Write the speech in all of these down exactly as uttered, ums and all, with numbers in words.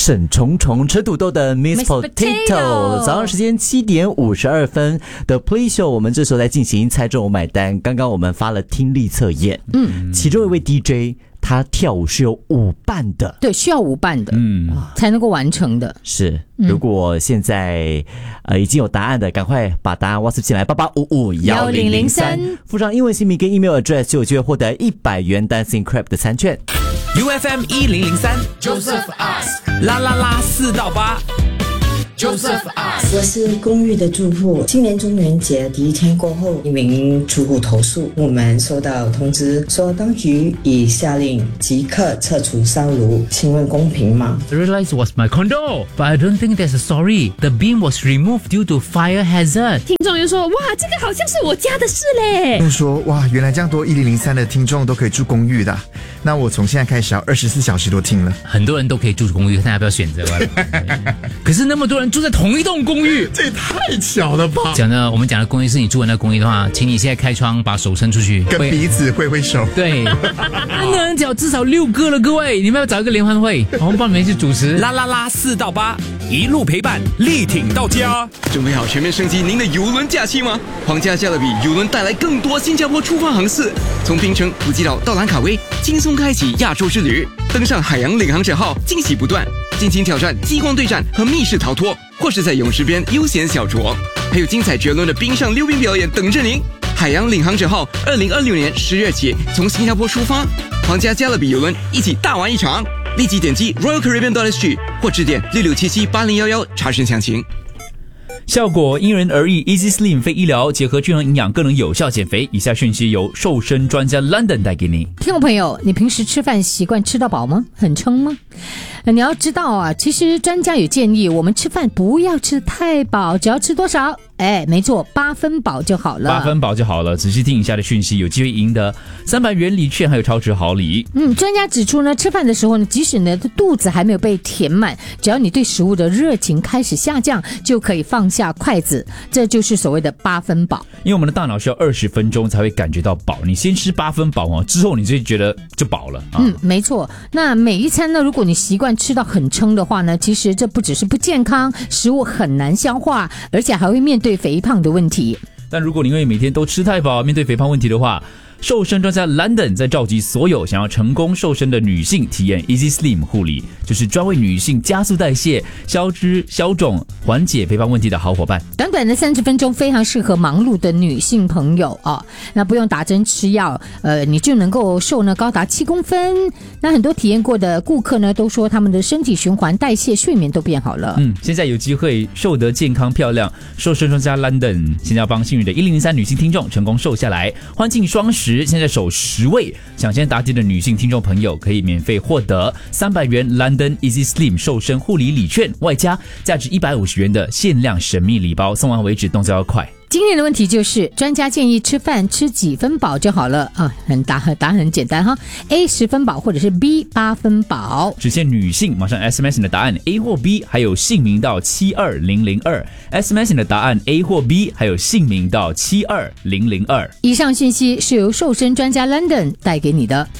沈重重吃土豆的 Miss Potato。 早上时间七点五十二分的 Play Show， 我们这时候在进行猜中我买单。刚刚我们发了听力测验，嗯，其中一位 D J 他跳舞是有舞伴的， 对，需要舞伴的，嗯，才能够完成的。 是，如果现在呃已经有答案的，赶快把答案 WhatsApp 进来，八八五五一零零三，附上英文姓名跟 email address 就有机会获得一百元 Dancing Crab 的餐券。 U F M 一零零三 Joseph Ask 啦啦啦四到八。Joseph Ask， 我是公寓的住户。今年中元节第一天过后，一名住户投诉，我们收到通知说当局已下令即刻撤除烧炉，请问公平吗？ I realized it was my condo, but I don't think there's a sorry. The beam was removed due to fire hazard. 听众又说，哇，这个好像是我家的事嘞。 又说，哇，原来这样多一零零三的听众都可以住公寓的，那我从现在开始要二十四小时都听了。 很多人都可以住公寓，看要不要选择吧。可是那么多人住在同一栋公寓， 这也太巧了吧！ 讲的我们讲的公寓是你住的那公寓的话，请你现在开窗，把手伸出去， 跟彼此挥挥手。 对，那人脚至少六个了，各位，你们要找一个联欢会，我们帮你们去主持。 啦啦啦四到八，一路陪伴，力挺到家。 准备好全面升级您的邮轮假期吗？皇家加勒比邮轮带来更多新加坡出发航次，从槟城、普吉岛到兰卡威，轻松开启亚洲之旅。登上海洋领航者号，惊喜不断，尽情挑战激光对战和密室逃脱，或是在泳池边悠闲小酌，还有精彩绝伦的冰上溜冰表演等着您。海洋领航者号二零二六年十月起从新加坡出发，皇家加勒比邮轮一起大玩一场。立即点击 Royal Caribbean dot S G 或致电六六七七八零一一查询详情。 效果因人而异 ，Easy Slim 非医疗，结合均衡营养，更能有效减肥。以下讯息由瘦身专家 London 带给你。 听众朋友，你平时吃饭习惯吃到饱吗？很撑吗？你要知道啊，其实专家有建议，我们吃饭不要吃太饱，只要吃多少？哎，没错，八分饱就好了。 八分饱就好了。仔细听以下的讯息，有机会赢得三百元礼券，还有超值好礼。 嗯，专家指出呢，吃饭的时候呢，即使你的肚子还没有被填满，只要你对食物的热情开始下降，就可以放下筷子，这就是所谓的八分饱。 因为我们的大脑需要二十分钟才会感觉到饱，你先吃八分饱哦，之后你就觉得就饱了。啊、 嗯，没错。那每一餐呢，如果你习惯吃到很撑的话呢，其实这不只是不健康，食物很难消化，而且还会面对肥胖的问题。 但如果你因为每天都吃太饱，面对肥胖问题的话，瘦身专家 London 在召集所有想要成功瘦身的女性体验 Easy Slim 护理，就是专为女性加速代谢、消脂、消肿、缓解肥胖问题的好伙伴。 短短的三十分钟，非常适合忙碌的女性朋友啊。那不用打针吃药，呃，你就能够瘦呢高达七公分。那很多体验过的顾客呢，都说他们的身体循环、代谢、睡眠都变好了。 嗯，现在有机会瘦得健康漂亮，瘦身专家 London 现在要帮幸运的一零零三女性听众成功瘦下来，欢庆双十。现在首十位抢先答题的女性听众朋友可以免费获得三百元 London Easy Slim 瘦身护理礼券，外加价值一百五十元的限量神秘礼包，送完为止，动作要快。 今天的问题就是，专家建议吃饭吃几分饱就好了啊？很答答案很简单哈 ，A 十分饱或者是 B 八分饱。 只限女性，马上 S M S 你的答案 A 或 B， 还有姓名到七二零零二 S M S 你的答案 A 或 B， 还有姓名到七二零零二。 以上信息是由瘦身专家 London 带给你的。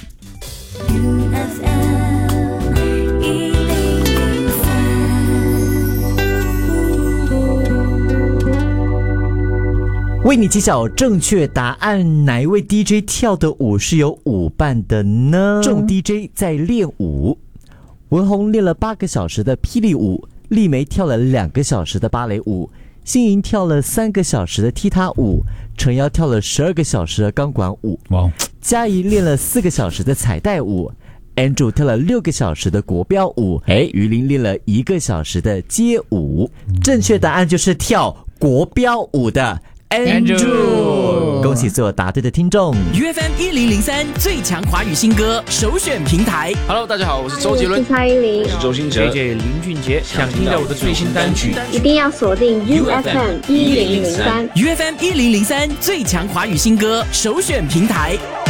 为你揭晓正确答案，哪一位 D J 跳的舞是有舞伴的呢？众 D J 在练舞，文宏练了八个小时的霹雳舞，丽梅跳了两个小时的芭蕾舞，新莹跳了三个小时的踢踏舞，陈瑶跳了十二个小时的钢管舞， 哇！ 嘉怡练了四个小时的彩带舞，Andrew 跳了六个小时的国标舞，哎，于林练了一个小时的街舞。正确答案就是跳国标舞的Andrew， 恭喜所有答对的听众。 U F M 一零零三最强华语新歌首选平台。 Hello， 大家好，我是周杰伦， 我是蔡依林， 我是周兴哲 ，J J 林俊杰。想听到我的最新单曲， 一定要锁定 U F M 一零零三。 U F M 一零零三最强华语新歌首选平台。